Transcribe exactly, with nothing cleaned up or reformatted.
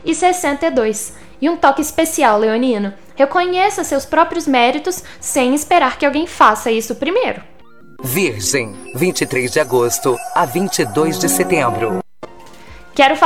e sessenta e dois. E um toque especial, leonino: reconheça seus próprios méritos sem esperar que alguém faça isso primeiro. Virgem, vinte e três de agosto a vinte e dois de setembro. Quero